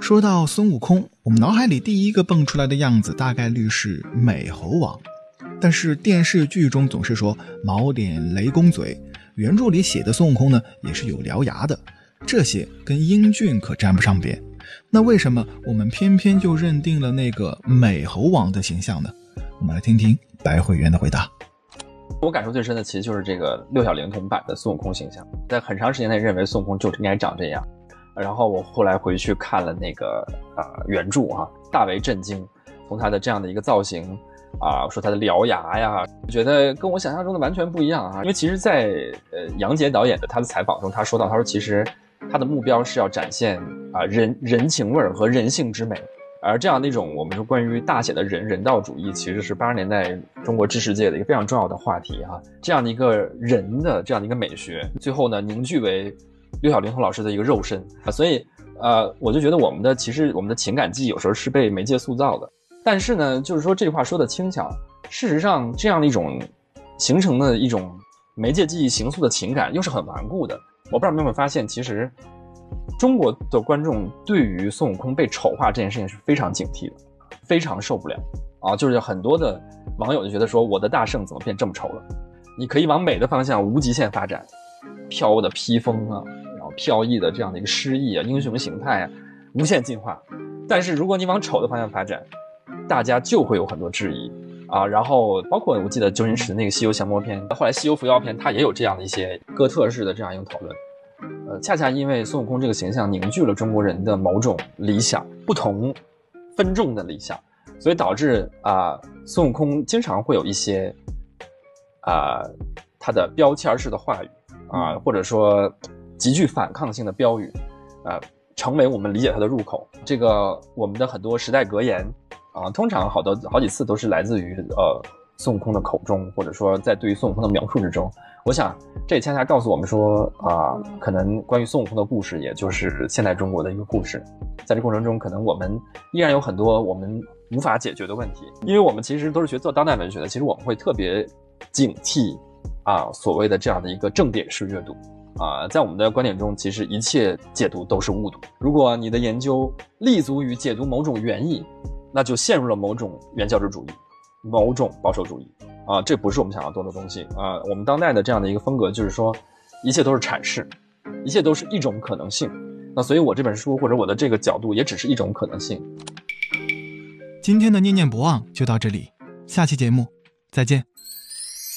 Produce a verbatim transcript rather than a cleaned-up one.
说到孙悟空，我们脑海里第一个蹦出来的样子大概率是美猴王，但是电视剧中总是说毛脸雷公嘴，原著里写的孙悟空呢也是有獠牙的，这些跟英俊可沾不上边。那为什么我们偏偏就认定了那个美猴王的形象呢？我们来听听白会员的回答。 我感受最深的其实就是这个六小龄童版的孙悟空形象，在很长时间内认为孙悟空就应该长这样，然后我后来回去看了那个呃原著啊，大为震惊，从他的这样的一个造型啊，说他的獠牙呀，觉得跟我想象中的完全不一样啊。因为其实在呃杨洁导演的他的采访中，他说到，他说其实他的目标是要展现啊人人情味和人性之美，而这样的一种我们说关于大写的人人道主义，其实是八十年代中国知识界的一个非常重要的话题啊。这样的一个人的这样的一个美学，最后呢凝聚为六小龄童老师的一个肉身啊，所以呃，我就觉得我们的其实我们的情感记忆有时候是被媒介塑造的。但是呢，就是说这句话说的轻巧，事实上这样的一种形成的一种媒介记忆形塑的情感又是很顽固的。我不知道你有没有发现，其实中国的观众对于孙悟空被丑化这件事情是非常警惕的，非常受不了啊！就是很多的网友就觉得说，我的大圣怎么变这么丑了？你可以往美的方向无极限发展，飘的披风啊，然后飘逸的这样的一个诗意啊，英雄形态啊，无限进化。但是如果你往丑的方向发展，大家就会有很多质疑啊。然后包括我记得周星驰那个《西游降魔篇》，后来《西游伏妖篇》，它也有这样的一些哥特式的这样一个讨论。呃，恰恰因为孙悟空这个形象凝聚了中国人的某种理想，不同分众的理想，所以导致啊、呃，孙悟空经常会有一些啊、呃，他的标签式的话语啊、呃，或者说极具反抗性的标语，啊、呃，成为我们理解他的入口。这个我们的很多时代格言啊、呃，通常好多好几次都是来自于呃孙悟空的口中，或者说在对于孙悟空的描述之中。我想这也恰恰告诉我们说啊、呃，可能关于孙悟空的故事，也就是现代中国的一个故事。在这过程中，可能我们依然有很多我们无法解决的问题，因为我们其实都是学做当代文学的，其实我们会特别警惕啊所谓的这样的一个正点式阅读啊，在我们的观点中，其实一切解读都是误读。如果你的研究立足于解读某种原意，那就陷入了某种原教旨主义、某种保守主义。啊，这不是我们想要做的东西啊！我们当代的这样的一个风格，就是说，一切都是阐释，一切都是一种可能性。那所以，我这本书或者我的这个角度，也只是一种可能性。 今天的念念不忘就到这里，下期节目再见。